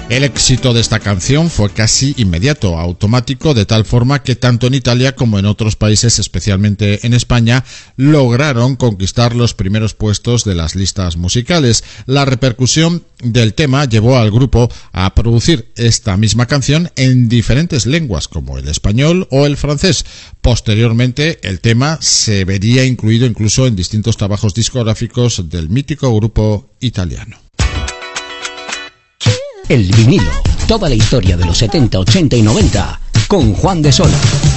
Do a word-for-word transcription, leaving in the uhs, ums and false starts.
El éxito de esta canción fue casi inmediato, automático, de tal forma que tanto en Italia como en otros países, especialmente en España, lograron conquistar los primeros puestos de las listas musicales. La repercusión del tema llevó al grupo a producir esta misma canción en diferentes lenguas, como el español o el francés. Posteriormente, el tema se vería incluido incluso en distintos trabajos discográficos del mítico grupo italiano. El vinilo, toda la historia de los setenta, ochenta y noventa con Juan de Sola.